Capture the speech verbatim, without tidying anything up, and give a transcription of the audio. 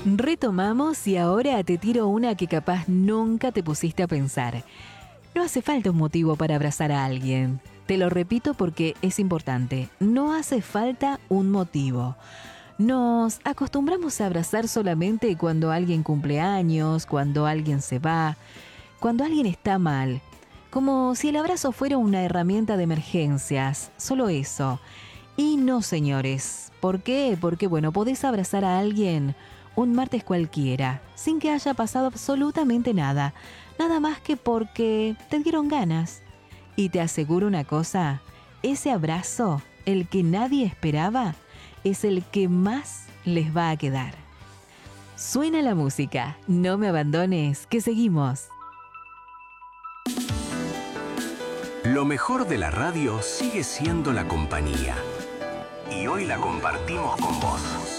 Retomamos y ahora te tiro una que capaz nunca te pusiste a pensar. No hace falta un motivo para abrazar a alguien. Te lo repito porque es importante. No hace falta un motivo. Nos acostumbramos a abrazar solamente cuando alguien cumple años, cuando alguien se va, cuando alguien está mal. Como si el abrazo fuera una herramienta de emergencias. Solo eso. Y no, señores. ¿Por qué? Porque, bueno, podés abrazar a alguien un martes cualquiera, sin que haya pasado absolutamente nada. Nada más que porque te dieron ganas. Y te aseguro una cosa, ese abrazo, el que nadie esperaba, es el que más les va a quedar. Suena la música, no me abandones, que seguimos. Lo mejor de la radio sigue siendo la compañía. Y hoy la compartimos con vos.